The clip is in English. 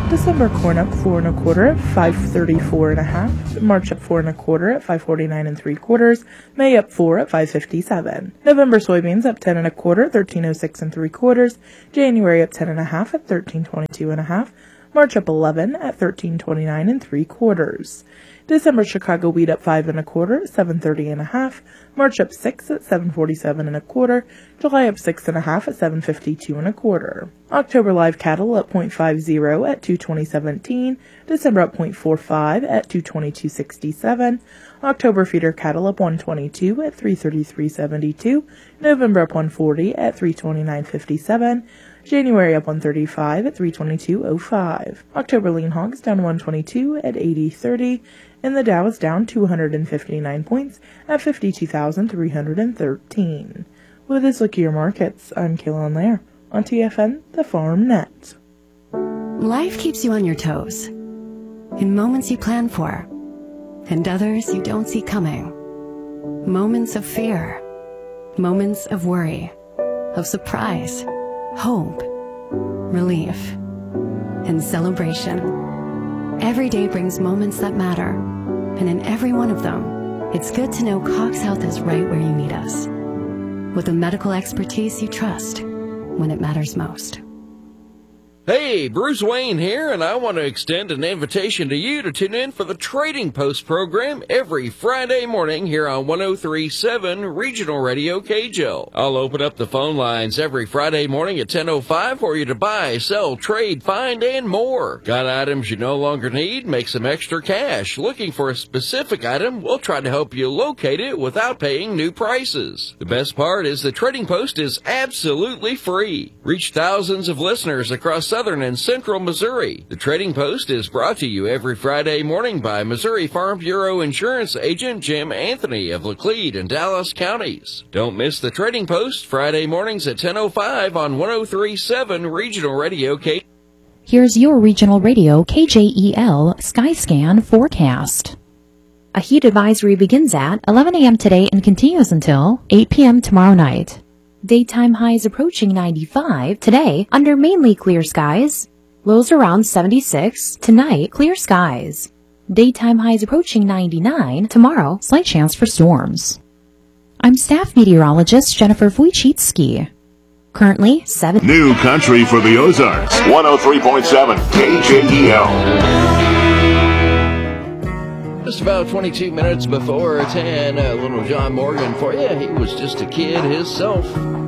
December corn up 4 1/4 at 534 1/2. March up 4 1/4 at 549 3/4. May up 4 at 557. November soybeans up 10 1/4 1306 3/4. January up 10 1/2 at 1322 1/2. March up 11 at 1329 3/4. December Chicago wheat up 5 1/4 at 730 1/2. March up 6 at 747 1/4. July up 6 1/2 at 752 1/4. October live cattle up 0.50 at 220.17. December up 0.45 at 222.67. October feeder cattle up 122 at 333.72. November up 140 at 329.57. January up 135 at 322.05. October lean hogs down 122 at 80.30. And the Dow is down 259 points at 52,313. With this look at your markets, I'm Kaylin Lair on TFN, the Farm Net. Life keeps you on your toes. In moments you plan for, and others you don't see coming. Moments of fear, moments of worry, of surprise, hope, relief, and celebration. Every day brings moments that matter, and in every one of them, it's good to know Cox Health is right where you need us, with the medical expertise you trust when it matters most. Hey, Bruce Wayne here, and I want to extend an invitation to you to tune in for the Trading Post program every Friday morning here on 103.7 Regional Radio KJL. I'll open up the phone lines every Friday morning at 10:05 for you to buy, sell, trade, find, and more. Got items you no longer need? Make some extra cash. Looking for a specific item? We'll try to help you locate it without paying new prices. The best part is the Trading Post is absolutely free. Reach thousands of listeners across Southern and Central Missouri. The Trading Post is brought to you every Friday morning by Missouri Farm Bureau Insurance Agent Jim Anthony of Laclede and Dallas counties. Don't miss the Trading Post Friday mornings at 10:05 on 103.7 Regional Radio K. Here's your Regional Radio KJEL Skyscan forecast. A heat advisory begins at 11 a.m. today and continues until 8 p.m. tomorrow night. Daytime highs approaching 95 today under mainly clear skies. Lows around 76 tonight, clear skies. Daytime highs approaching 99 tomorrow, slight chance for storms. I'm staff meteorologist Jennifer Wojcicki. Currently 7. New country for the Ozarks. 103.7 KJEL. Just about 22 minutes before 10, little John Morgan for you. He was just a kid himself.